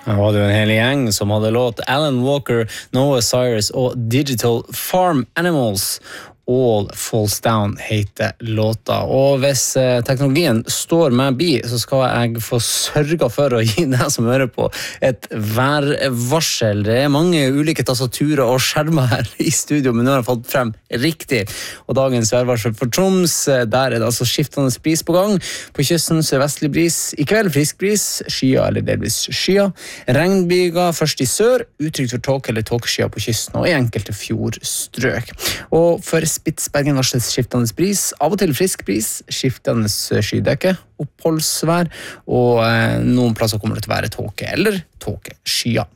Her var det jo en hel gjeng som hadde låt Alan Walker, Noah Cyrus og Digital Farm Animals. All Falls Down heter låta. Og hvis teknologien står meg bi, så skal jeg få sørge for å gi deg som hører på et værvarsel. Det mange ulike tastaturer og skjermer her i studio, men nå har jeg fått frem riktig. Og dagens værvarsel for Troms, der det altså skiftende bris på gang. På kysten sørvestlig bris, i kveld frisk bris, skyer eller delvis skyer. Regnbyger først i sør, utrygt for tåke eller tåkeskyer på kysten og i enkelte fjordstrøk. Og for Spitsbergen varsles skiftende bris, av og til frisk bris, skiftende skydekke, oppholdsvær, og noen plasser kommer det til å være tåke eller tåkeskyer.